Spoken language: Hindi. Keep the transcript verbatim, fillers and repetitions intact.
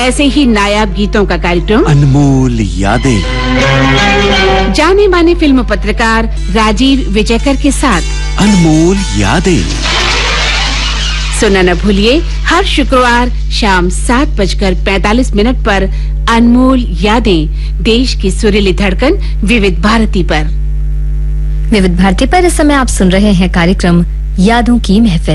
ऐसे ही नायाब गीतों का कार्यक्रम अनमोल यादें, जाने माने फिल्म पत्रकार राजीव विजयकर के साथ अनमोल यादें। सुनना न भूलिए हर शुक्रवार शाम सात बजकर पैंतालीस मिनट पर अनमोल यादें, देश की सुरीली धड़कन विविध भारती पर। विविध भारती पर इस समय आप सुन रहे हैं कार्यक्रम यादों की महफिल।